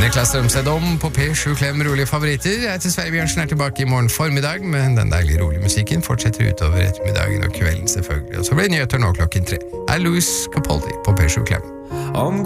Niklas Strømsted om på P7 Klem rolige favoritter. Jeg heter Sverre Bjørnsen, tilbake i morgen formiddag, men den deilige rolige musikken fortsetter utover ettermiddagen og kvelden selvfølgelig. Og så blir det nyheter nå 3:00. Louis Capaldi på P7 Klem.